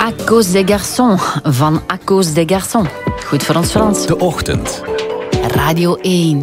À cause des garçons van À cause des garçons. Goed voor ons Frans. De Ochtend. Radio 1.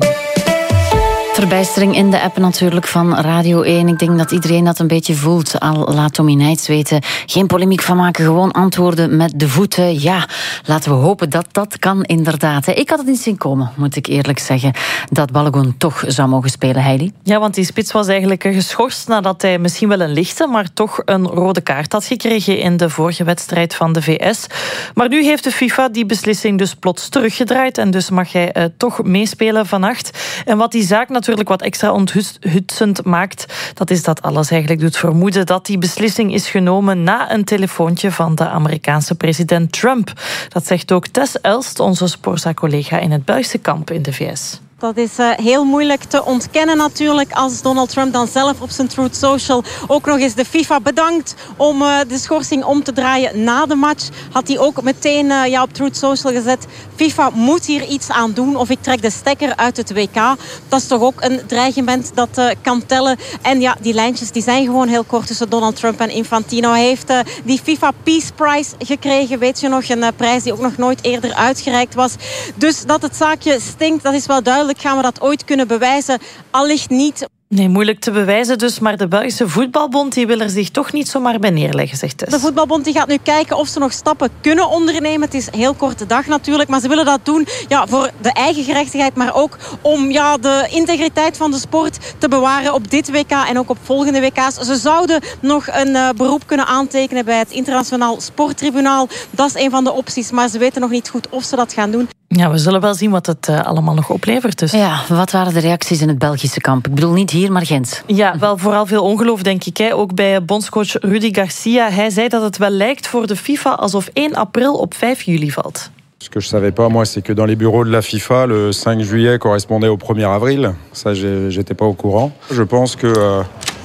Verbijstering in de app natuurlijk van Radio 1. Ik denk dat iedereen dat een beetje voelt. Al laat Tommy Nijts weten. Geen polemiek van maken, gewoon antwoorden met de voeten. Ja, laten we hopen dat dat kan inderdaad. Ik had het niet zien komen, moet ik eerlijk zeggen, dat Balogun toch zou mogen spelen, Heidi. Ja, want die spits was eigenlijk geschorst nadat hij misschien wel een lichte, maar toch een rode kaart had gekregen in de vorige wedstrijd van de VS. Maar nu heeft de FIFA die beslissing dus plots teruggedraaid en dus mag hij toch meespelen vannacht. En wat die zaak natuurlijk wat extra onthutsend maakt, dat is dat alles eigenlijk doet vermoeden dat die beslissing is genomen na een telefoontje van de Amerikaanse president Trump. Dat zegt ook Tess Elst, onze Sporza-collega in het Buizenkamp in de VS. Dat is heel moeilijk te ontkennen natuurlijk als Donald Trump dan zelf op zijn Truth Social ook nog eens de FIFA bedankt om de schorsing om te draaien na de match. Had hij ook meteen op Truth Social gezet, FIFA moet hier iets aan doen of ik trek de stekker uit het WK. Dat is toch ook een dreigement dat kan tellen. En ja, die lijntjes die zijn gewoon heel kort tussen Donald Trump en Infantino. Hij heeft die FIFA Peace Prize gekregen, weet je nog, een prijs die ook nog nooit eerder uitgereikt was. Dus dat het zaakje stinkt, dat is wel duidelijk. Gaan we dat ooit kunnen bewijzen? Allicht niet. Nee, moeilijk te bewijzen dus, maar de Belgische voetbalbond die wil er zich toch niet zomaar bij neerleggen, zegt Tess. De voetbalbond die gaat nu kijken of ze nog stappen kunnen ondernemen. Het is een heel korte dag natuurlijk, maar ze willen dat doen voor de eigen gerechtigheid, maar ook om de integriteit van de sport te bewaren op dit WK en ook op volgende WK's. Ze zouden nog een beroep kunnen aantekenen bij het Internationaal Sporttribunaal. Dat is een van de opties, maar ze weten nog niet goed of ze dat gaan doen. Ja, we zullen wel zien wat het allemaal nog oplevert. Dus. Ja, wat waren de reacties in het Belgische kamp? Ik bedoel niet hier, maar Gent. Ja, wel vooral veel ongeloof, denk ik. Ook bij bondscoach Rudy Garcia. Hij zei dat het wel lijkt voor de FIFA alsof 1 april op 5 juli valt. Ce que je savais pas, moi, c'est que dans les bureaux de la FIFA, le 5 juillet correspondait au 1er avril. Ça, j'étais pas au courant. Je pense que,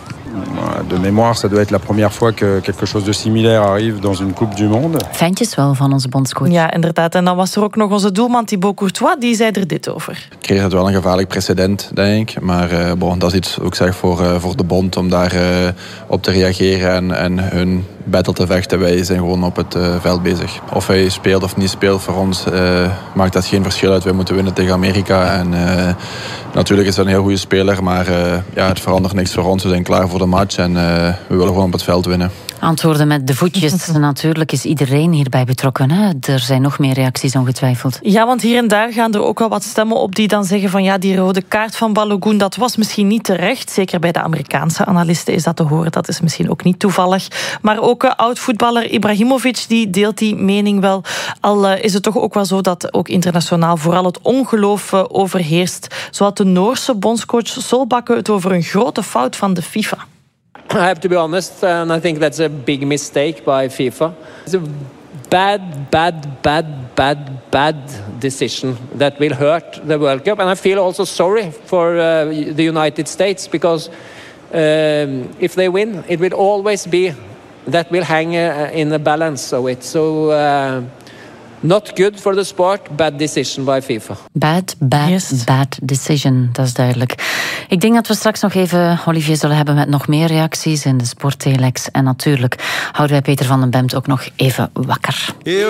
de mémoire, ça doit être la première fois que quelque chose de similaire arrive dans une Coupe du Monde. Fijntjes wel van onze bondscoach. Ja, inderdaad. En dan was er ook nog onze doelman Thibaut Courtois, die zei er dit over. Ik kreeg het wel een gevaarlijk precedent, denk ik. Maar dat is iets, ook zeg, voor de bond om daar op te reageren en hun battle te vechten. Wij zijn gewoon op het veld bezig. Of hij speelt of niet speelt, voor ons maakt dat geen verschil uit. Wij moeten winnen tegen Amerika. En natuurlijk is hij een heel goede speler, maar het verandert niks voor ons. We zijn klaar voor de match en we willen gewoon op het veld winnen. Antwoorden met de voetjes. Natuurlijk is iedereen hierbij betrokken. Hè? Er zijn nog meer reacties ongetwijfeld. Ja, want hier en daar gaan er ook wel wat stemmen op die dan zeggen van die rode kaart van Balogun, dat was misschien niet terecht. Zeker bij de Amerikaanse analisten is dat te horen. Dat is misschien ook niet toevallig. Maar ook oud-voetballer Ibrahimovic die deelt die mening wel. Al is het toch ook wel zo dat ook internationaal vooral het ongeloof overheerst. Zo had de Noorse bondscoach Solbakken het over een grote fout van de FIFA. I have to be honest, and I think that's a big mistake by FIFA. It's a bad decision that will hurt the World Cup. And I feel also sorry for the United States, because if they win, it will always be that will hang in the balance of it. So not good for the sport, bad decision by FIFA. Bad decision, dat is duidelijk. Ik denk dat we straks nog even Olivier zullen hebben met nog meer reacties in de Sporttelex. En natuurlijk houden wij Peter van den Bemt ook nog even wakker.